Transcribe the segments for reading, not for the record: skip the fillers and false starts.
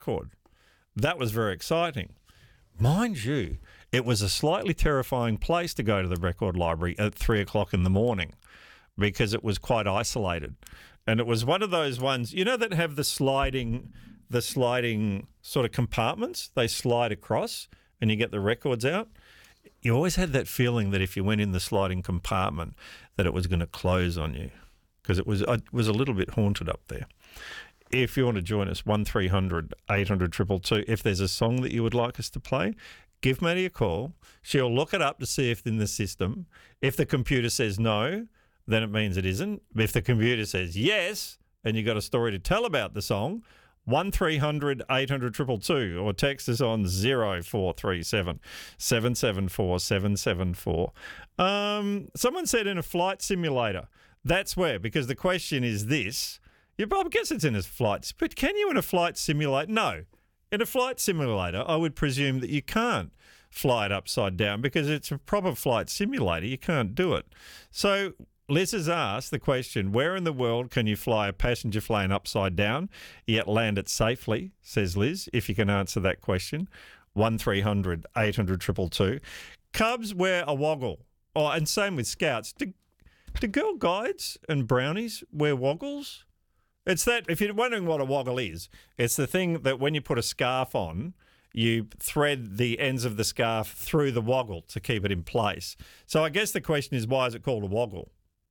record. That was very exciting. Mind you, it was a slightly terrifying place to go to the record library at 3 o'clock in the morning because it was quite isolated. And it was one of those ones, you know, that have the sliding sort of compartments. They slide across and you get the records out. You always had that feeling that if you went in the sliding compartment that it was going to close on you because it was a little bit haunted up there. If you want to join us, 1300 800 222. If there's a song that you would like us to play, give Maddie a call. She'll look it up to see if it's in the system. If the computer says no, then it means it isn't. If the computer says yes, and you've got a story to tell about the song, 1300 800 222, or text us on 0437 774 774. Someone said in a flight simulator. That's where, because the question is this. I guess it's in a flight, but can you in a flight simulator? No. In a flight simulator, I would presume that you can't fly it upside down because it's a proper flight simulator. You can't do it. So Liz has asked the question, where in the world can you fly a passenger plane upside down yet land it safely, says Liz, if you can answer that question. 1300 800 222. Cubs wear a woggle. Oh, and same with Scouts. Do Girl Guides and Brownies wear woggles? It's that, if you're wondering what a woggle is, it's the thing that when you put a scarf on, you thread the ends of the scarf through the woggle to keep it in place. So I guess the question is, why is it called a woggle?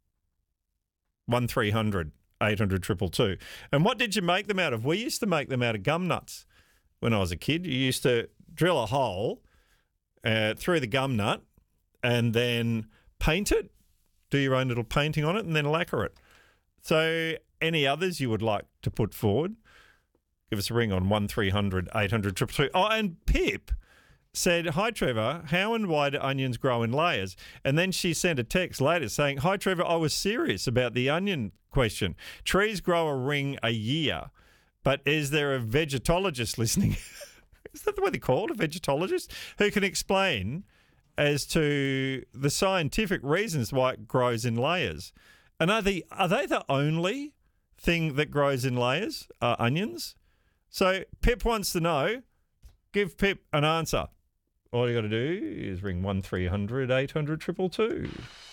1300 800 222. And what did you make them out of? We used to make them out of gum nuts when I was a kid. You used to drill a hole through the gum nut and then paint it, do your own little painting on it, and then lacquer it. So any others you would like to put forward, give us a ring on 1300 800 222. Oh, and Pip said, hi, Trevor, how and why do onions grow in layers? And then she sent a text later saying, hi, Trevor, I was serious about the onion question. Trees grow a ring a year, but is there a vegetologist listening? Is that the way they call it, a vegetologist? Who can explain as to the scientific reasons why it grows in layers? And are they the only thing that grows in layers, onions? So Pip wants to know. Give Pip an answer. All you got to do is ring 1300 800 222.